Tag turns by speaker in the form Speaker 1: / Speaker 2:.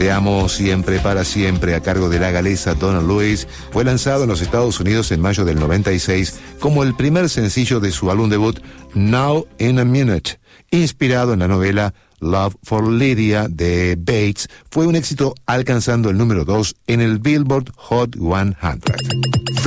Speaker 1: Te amo siempre, para siempre, a cargo de la galesa Donna Lewis, fue lanzado en los Estados Unidos en mayo del 96 como el primer sencillo de su álbum debut Now in a Minute, inspirado en la novela Love for Lydia de Bates. Fue un éxito alcanzando el número 2 en el Billboard Hot 100.